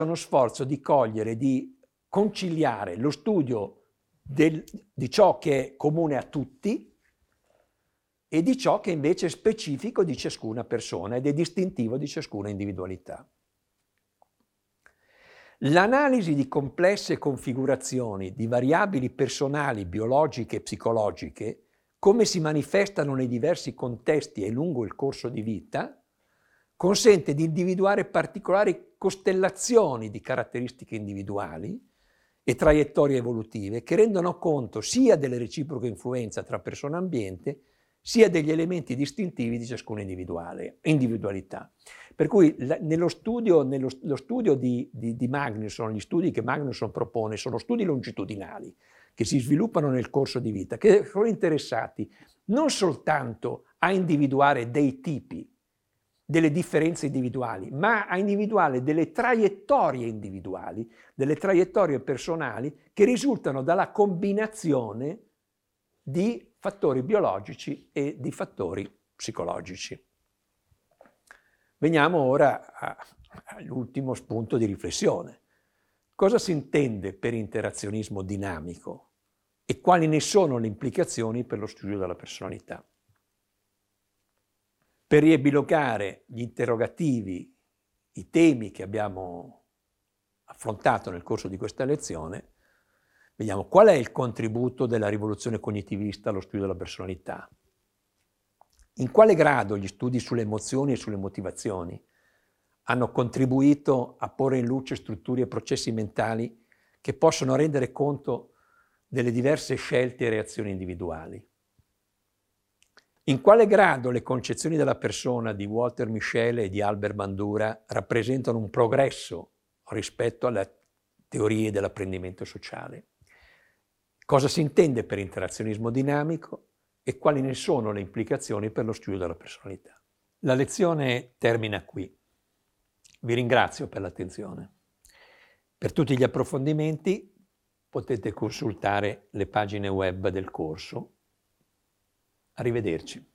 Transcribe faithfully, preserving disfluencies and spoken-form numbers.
uno sforzo di cogliere, di conciliare lo studio del, di ciò che è comune a tutti e di ciò che invece è specifico di ciascuna persona ed è distintivo di ciascuna individualità. L'analisi di complesse configurazioni di variabili personali, biologiche e psicologiche, come si manifestano nei diversi contesti e lungo il corso di vita, consente di individuare particolari costellazioni di caratteristiche individuali e traiettorie evolutive che rendono conto sia delle reciproche influenze tra persona e ambiente, sia degli elementi distintivi di ciascuna individualità. Per cui nello studio, nello, lo studio di, di, di Magnusson, gli studi che Magnusson propone sono studi longitudinali che si sviluppano nel corso di vita, che sono interessati non soltanto a individuare dei tipi, delle differenze individuali, ma a individuare delle traiettorie individuali, delle traiettorie personali che risultano dalla combinazione di fattori biologici e di fattori psicologici. Veniamo ora all'ultimo spunto di riflessione. Cosa si intende per interazionismo dinamico e quali ne sono le implicazioni per lo studio della personalità? Per riepilogare gli interrogativi, i temi che abbiamo affrontato nel corso di questa lezione, vediamo qual è il contributo della rivoluzione cognitivista allo studio della personalità. In quale grado gli studi sulle emozioni e sulle motivazioni hanno contribuito a porre in luce strutture e processi mentali che possono rendere conto delle diverse scelte e reazioni individuali? In quale grado le concezioni della persona di Walter Mischel e di Albert Bandura rappresentano un progresso rispetto alle teorie dell'apprendimento sociale? Cosa si intende per interazionismo dinamico e quali ne sono le implicazioni per lo studio della personalità? La lezione termina qui. Vi ringrazio per l'attenzione. Per tutti gli approfondimenti potete consultare le pagine web del corso. Arrivederci.